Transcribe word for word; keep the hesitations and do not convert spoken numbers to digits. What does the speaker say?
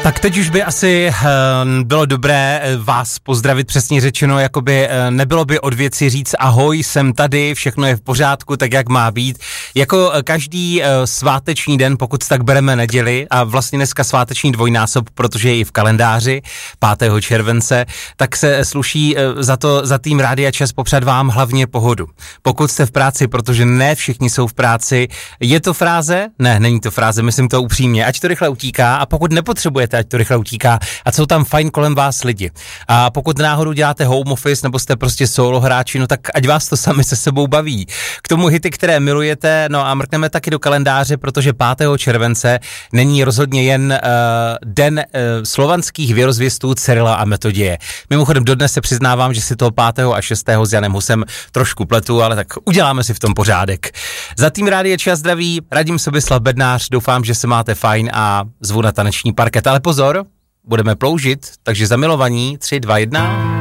Tak teď už by asi uh, bylo dobré vás pozdravit, přesně řečeno, jakoby uh, nebylo by od věci říct ahoj, jsem tady, všechno je v pořádku, tak jak má být. Jako uh, každý uh, sváteční den, pokud tak bereme neděli a vlastně dneska sváteční dvojnásob, protože je i v kalendáři pátého července, tak se sluší uh, za to, za tým Rádia Čas popřát vám hlavně pohodu. Pokud jste v práci, protože ne všichni jsou v práci, je to fráze? Ne, není to fráze, myslím to upřímně, ať to rychle utíká, a pokud nepotřebujete, ať to rychle utíká, a jsou tam fajn kolem vás lidi. A pokud náhodou děláte home office nebo jste prostě solo hráči, no tak ať vás to sami se sebou baví. K tomu hity, které milujete, no a mrkneme taky do kalendáře, protože pátého července není rozhodně jen uh, den uh, slovanských věrozvěstů Cyrila a Metoděje. Mimochodem dodnes se přiznávám, že si toho pátého a šestého s Janem Husem trošku pletu, ale tak uděláme si v tom pořádek. Za tým Rádia Čas zdraví, Radim Sobislav Bednář, doufám, že se máte fajn a zvu na taneční parket, ale pozor, budeme ploužit, takže zamilovaní, tři, dva, jedna.